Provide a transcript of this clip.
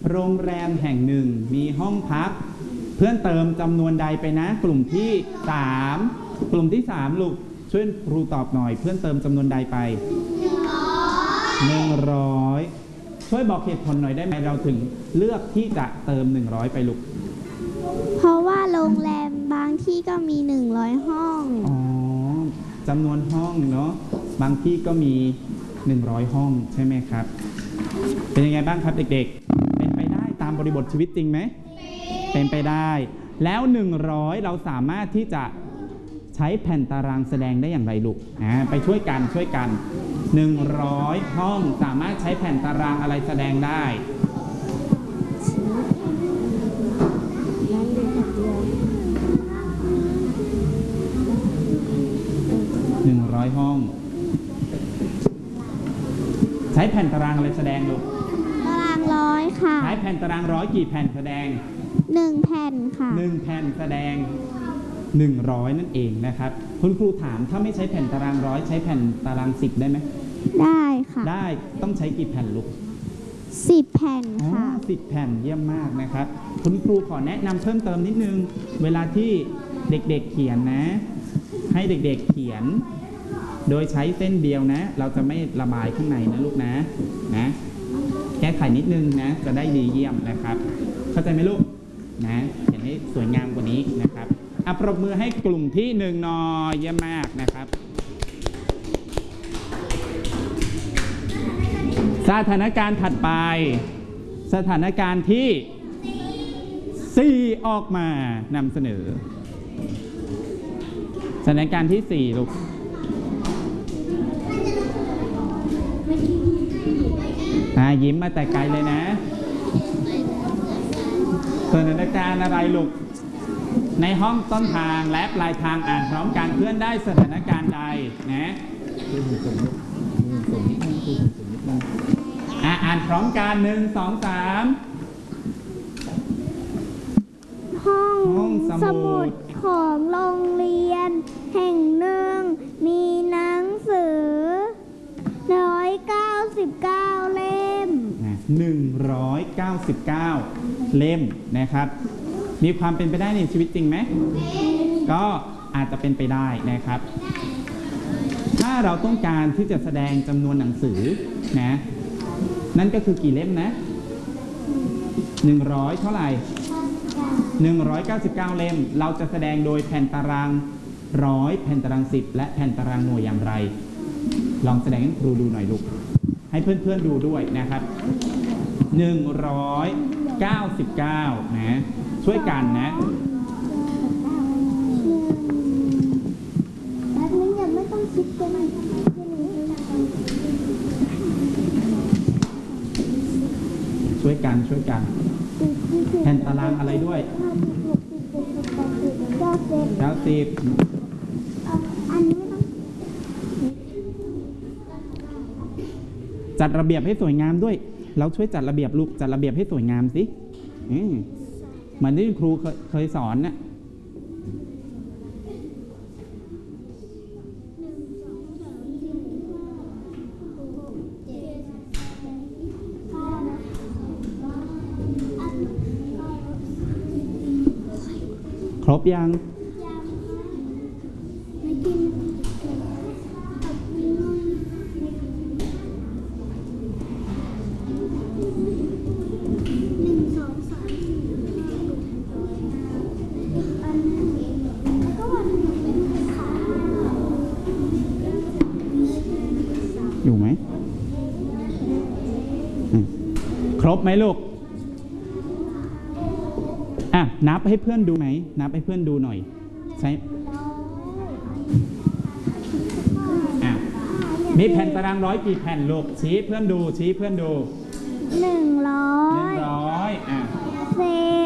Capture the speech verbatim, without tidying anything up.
โรงแรมแห่งหนึ่งมีห้องพักเพื่อนเติมจำนวนใดไปนะกลุ่มที่สามกลุ่มที่สามลูกช่วยครูตอบหน่อยเพื่อนเติมจำนวนใดไปหนึ่งร้อยช่วยบอกเหตุผลหน่อยได้ไหมเราถึงเลือกที่จะเติมหนึ่งร้อยไปลูกเพราะว่าโรงแรมบางที่ก็มีหนึ่งร้อยห้องอ๋อจำนวนห้องเนาะบางที่ก็มีหนึ่งร้อยห้องใช่ไหมครับเป็นยังไงบ้างครับเด็กๆเป็นไปได้ตามบริบทชีวิตจริงไหมเป็นไปได้แล้วหนึ่งร้อยเราสามารถที่จะใช้แผ่นตารางแสดงได้อย่างไรลูกอ่าไปช่วยกันช่วยกันหนึ่งร้อยห้องสามารถใช้แผ่นตารางอะไรแสดงได้หนึ่งร้อยห้องใช้แผ่นตารางอะไรแสดงลูกตารางร้อยค่ะใช้แผ่นตารางร้อยกี่แผ่นแสดงหนึ่งแผ่นค่ะหนึ่งแผ่นแสดงหนึ่งร้อยนั่นเองนะครับคุณครูถามถ้าไม่ใช้แผ่นตารางร้อยใช้แผ่นตารางสิบได้ไหมได้ค่ะได้ต้องใช้กี่แผ่นลูกสิบแผ่นค่ะสิบแผ่นเยี่ยมมากนะครับคุณครูขอแนะนำเพิ่มเติมนิดนึงเวลาที่เด็กๆ เ, เขียนนะให้เด็กๆเขียนโดยใช้เส้นเดียวนะเราจะไม่ระบายข้างในนะลูกนะนะแก้ไขนิดนึงนะจะได้ดีเยี่ยมนะครับเข้าใจไหมลูกนะเขียนให้สวยงามกว่านี้นะครับอ่ะปรบมือให้กลุ่มที่หนึ่งหน่อยเยี่ยมมากนะครับสถานการณ์ถัดไปสถานการณ์ที่สี่ออกมานำเสนอสถานการณ์ที่สี่ลูกยิ้มมาแต่ไกลเลยนะสถานการณ์อะไรลูกในห้องต้นทางและปลายทางอ่านพร้อมกันเพื่อนได้สถานการณ์ใดนะอ่าอ่านพร้อมกันหนึ่งสองสามห้องสมุดของโรงเรียนแห่งหนึ่งมีหนังสือร้อยเก้าสิบเก้าเล่มหนึ่งร้อยเก้าสิบเก้าเล่มนะครับมีความเป็นไปได้ในชีวิตจริงไหมก็อาจจะเป็นไปได้นะครับถ้าเราต้องการที่จะแสดงจำนวนหนังสือนะนั่นก็คือกี่เล่มนะหนึ่งร้อยเท่าไหร่หนึ่งร้อยเก้าสิบเก้าเล่มเราจะแสดงโดยแผ่นตารางร้อยแผ่นตารางสิบและแผ่นตารางหน่วยอย่างไรลองแสดงให้ครูดูหน่อยลูกให้เพื่อนๆดูด้วยนะครับหนึ่งร้อยเก้าสิบเก้านะช่วยกันนะช่วยกันช่วยกันแผ่นตารางอะไรด้วยเก้าสิบจัดระเบียบให้สวยงามด้วยเราช่วยจัดระเบียบลูกจัดระเบียบให้สวยงามสิเหมือนที่ครูเคยสอนนะครบยังอยู่ไหมครบไหมลูกอ่ะนับให้เพื่อนดูไหมนับให้เพื่อนดูหน่อยใช่อ่ะมีแผ่นตารางร้อยกี่แผ่นลูกชี้เพื่อนดูชี้เพื่อนดูหนึ่งร้อยหนึ่งร้อยอ่ะสิบ